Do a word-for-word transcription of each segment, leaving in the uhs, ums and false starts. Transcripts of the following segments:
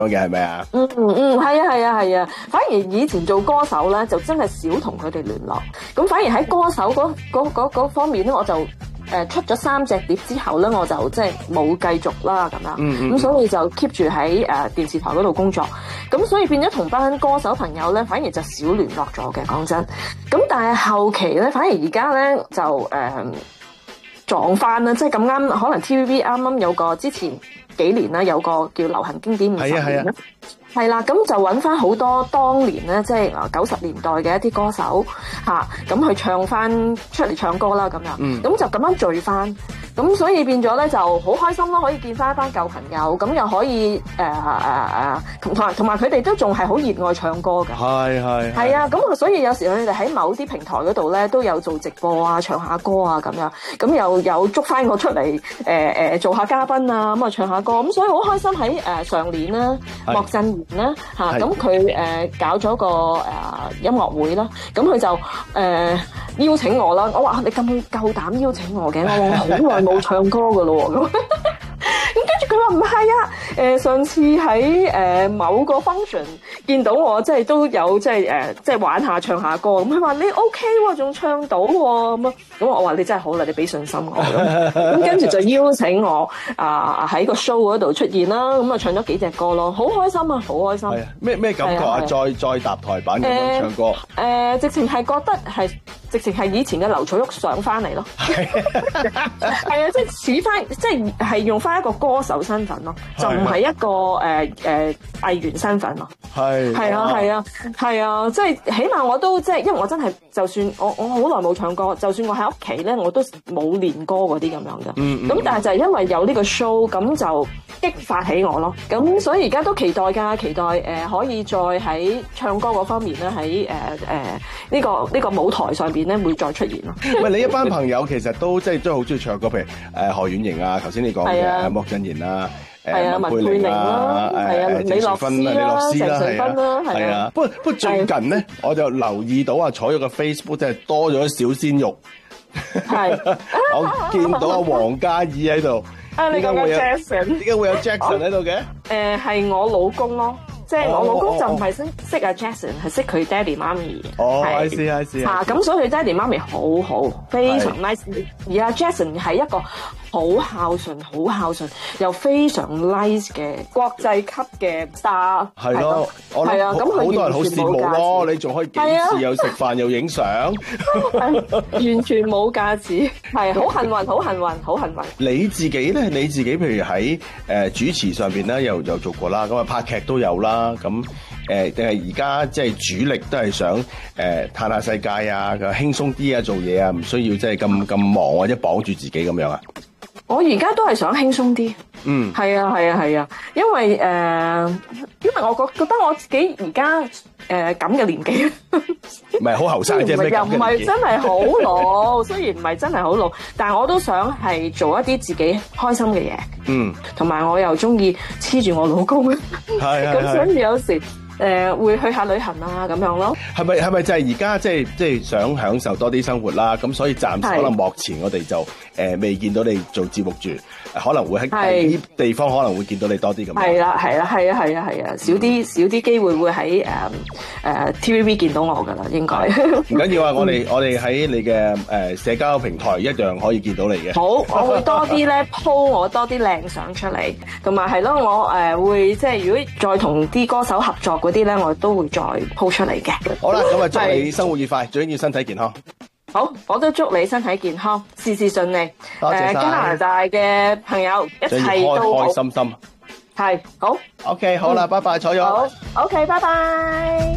嘅係咪啊？ 嗯嗯，係啊係啊係啊，反而以前做歌手咧，就真係少同佢哋聯絡。咁反而喺歌手嗰嗰嗰嗰方面咧，我就誒、呃、出咗三隻碟之後咧，我就即係冇繼續啦咁樣。 嗯嗯。 咁所以就 keep 住喺誒電視台嗰度工作。咁所以變咗同班歌手朋友咧，反而就少聯絡咗嘅。講真。咁但係後期咧，反而而家咧就誒、呃、撞翻啦，即係咁啱，可能 T V B 啱啱有個之前。幾年啦，有個叫流行經典五十年啦，係啦，咁就揾翻好多當年咧，即係九十年代嘅一啲歌手嚇，咁去唱翻出嚟唱歌啦，咁樣，咁、嗯、就咁樣聚翻，咁所以變咗咧就好開心咯，可以見翻一班舊朋友，咁又可以誒誒誒，同埋同埋佢哋都仲係好熱愛唱歌嘅，係係係啊，咁所以有時佢哋喺某啲平台嗰度咧都有做直播啊，唱下歌啊咁樣，咁又有捉翻我出嚟誒誒做下嘉賓啊，咁啊唱下歌，咁所以好開心喺誒、呃、上年啦，莫振賢啦嚇，咁佢誒搞咗個誒、呃、音樂會啦，咁佢就誒、呃、邀請我啦，我話你咁夠膽邀請我嘅，我好耐冇唱歌噶咯喎，咁咁跟住佢話唔係啊，誒、呃、上次喺誒、呃、某個 function 見到我，即係都有即係誒即係玩下唱下歌，咁佢話你 OK 喎，仲唱到喎，咁啊，咁我話你真係好啦，你俾信心我，咁跟住就邀請我啊喺、呃、個 show 嗰度出現啦，咁啊唱咗幾隻歌咯，好開心啊，好開心。係啊， 咩咩感覺啊？啊再再搭台版咁樣唱歌。誒、呃呃，直情係覺得係，直情係以前嘅劉彩玉上翻嚟咯。係啊，即係似翻，即係係用翻一個歌手身份咯，就唔係一個誒誒藝員身份咯。係係啊係啊係啊，即係起碼我都即係，因為我真係就算我我好耐冇唱歌，就算我喺屋企咧，我都冇練歌嗰啲咁樣嘅。嗯咁、嗯、但係就係因為有呢個 show，咁就激發起我咯。咁所以而家都期待㗎，期待誒、呃、可以再喺唱歌嗰方面咧，喺誒誒呢個呢、呢個舞台上邊咧會再出現咯。 喂，你一班朋友其實都即係都好中意唱歌，譬如誒何婉瑩啊，頭先你講嘅莫振賢啦。 係啊，文佩玲啦，係啊，李樂詩啦，鄭瑞芬啦，係啊。 不過不過最近咧，我就留意到啊，彩玉嘅 Facebook 真係多咗小鮮肉。係，我見到阿黃嘉怡喺度。啊，你講嘅 Jackson，點解會有 Jackson 喺度嘅？誒，係我老公咯。即係我老公就唔係識識阿 Jackson，係識佢爹哋媽咪。哦，I see I see。嚇，咁所以佢爹哋媽咪好好，非常 nice。而阿 Jackson 係一個好孝順、好孝順又非常 nice 嘅國際級嘅 star。係咯，我諗好多人好羨慕咯。你仲可以幾次又食飯又影相，完全冇架子，係好幸運、好幸運、好幸運。你自己咧？你自己譬如喺誒主持上邊咧，又又做過啦，咁啊拍劇都有啦。咁誒，定係而家即係主力都係想誒嘆下世界啊，輕鬆啲啊，做嘢啊，唔需要即係咁咁忙或者綁住自己咁樣啊。我而家都係想輕鬆啲，嗯，係啊，係啊，係啊，因為誒、呃，因為我覺覺得我自己而家誒咁嘅年紀，唔係好後生啫，又唔係真係好老，雖然唔係真係好老，但係我都想係做一啲自己開心嘅嘢，嗯，同埋我又中意黐住我老公，係咁所以有時誒、呃、會去下旅行啊咁樣咯。係咪係咪就係而家即係即係想享受多啲生活啦？咁所以暫時可能目前我哋就誒、呃、未見到你做節目住。可能會喺第啲地方可能會見到你多啲咁。係啦，係啦，係啊，係啊，係啊，少啲少啲機會會喺誒誒 T V B 見到我㗎啦，應該。唔緊要啊，我哋我哋喺你嘅誒社交平台一樣可以見到你嘅。好，我會多啲咧 po 我多啲靚相出嚟，同埋係咯，我誒會即係如果再同啲歌手合作嗰啲咧，我都會再 po 出嚟嘅。好啦，咁啊祝你生活愉快，最緊要身體健康。好，我都祝你身體健康，事事順利。多謝晒。誒，加拿大嘅朋友一切都好，開開心心。係，好。OK，好啦，拜拜，彩玉。好 ，OK，拜拜。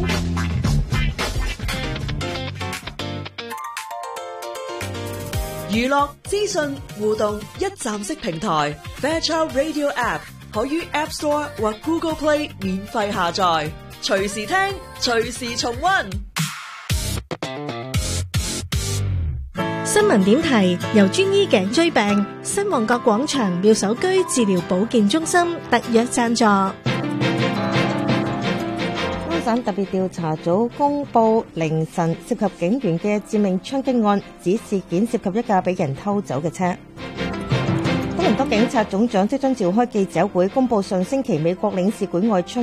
娛樂資訊互動一站式平台 Fairchild Radio App 可於 App Store 或 Google Play 免費下載，隨時聽，隨時重溫。 新聞點提由專醫頸椎病新旺角廣場妙手居治療保健中心特約贊助。安省特別調查組公布凌晨涉及警員嘅致命槍擊案，指事件涉及一架俾人偷走嘅車。東多倫多警察總長即將召開記者會，公佈上星期美國領事館外出